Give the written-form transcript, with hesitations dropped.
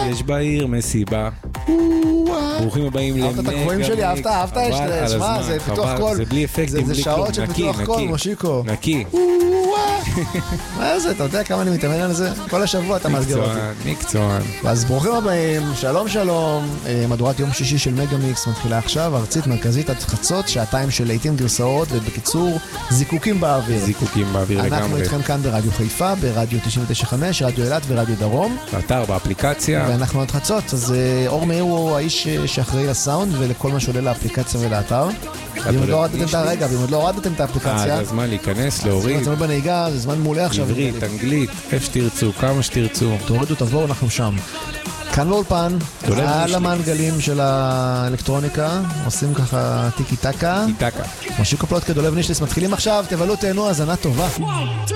יש בעיר מסיבה. ברוכים הבאים אהבת את הקרואים שלי, אהבת, שמע, זה פיתוח קול. זה בלי אפקטים, זה שעות של פיתוח קול, מושיקו. נקי. מה זה, אתה יודע כמה אני מתאמן על זה? כל השבוע אתה מסגיר אותי. מקצוען. אז ברוכים הבאים, שלום שלום. מדורת יום שישי של מגה מיקס מתחילה עכשיו, ארצית מרכזית עד חצות, שעתיים של לעיתים גרסאות, ובקיצור, זיקוקים באוויר. זיקוקים באוויר לגמרי. אנחנו איתכם כאן ברדיו חיפה, ברדיו 99.5, רדיו אילת ורדיו דרום. באתר, באפליקציה. ואנחנו עד חצות, אז אור מאיר הוא האיש שאחראי לסאונד ולכל מה שעולה לאפליקציה ולאתר. ואם עוד לא הורדתם את האפליקציה, זה הזמן להיכנס, להוריד. זה בנהיגה, זה זמן מעולה עכשיו. עברית, אנגלית, איפה שתרצו, כמה שתרצו. תורידו, תבואו, אנחנו שם. כאן באולפן, על המנגלים של האלקטרוניקה, עושים ככה טיקי טקה. מושיקו פלוטקה, דולב נישליס, מתחילים עכשיו, תבלו, תהנו, האזנה טובה.